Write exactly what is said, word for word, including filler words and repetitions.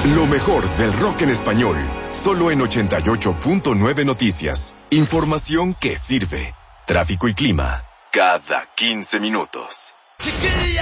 Lo mejor del rock en español, solo en ochenta y ocho punto nueve Noticias. Información que sirve. Tráfico y clima, cada quince minutos. Chiquilla.